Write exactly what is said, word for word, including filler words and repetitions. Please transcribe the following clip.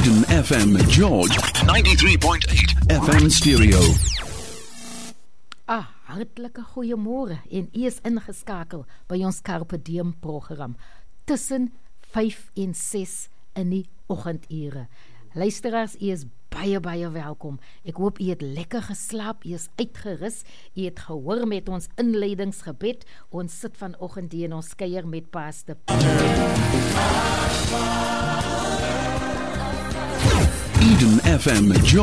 Eden F M George ninety-three point eight F M Stereo. Ah, hartlike goeiemôre en u is ingeskakel by ons Carpe Diem program tussen vyf en ses in die oggendure. Luisteraars, u is baie baie welkom. Ek hoop u het lekker geslaap, u is uitgerus, u het gehoor met ons inleidingsgebed. Ons sit vanoggend hier en ons kuier met Pastor Eden F M George